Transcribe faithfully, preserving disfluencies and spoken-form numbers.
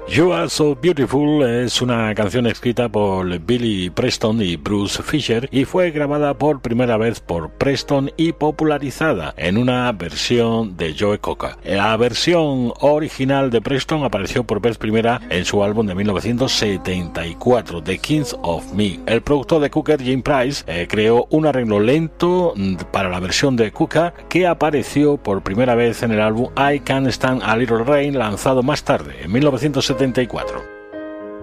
You Are So Beautiful es una canción escrita por Billy Preston y Bruce Fisher y fue grabada por primera vez por Preston y popularizada en una versión de Joe Cocker. La versión original de Preston apareció por vez primera en su álbum de mil novecientos setenta y cuatro, The Kings of Me. El productor de Cocker, Jim Price, eh, creó un arreglo lento para la versión de Cocker que apareció por primera vez en el álbum I Can't Stand a Little Rain, lanzado más tarde, en mil novecientos setenta y cuatro.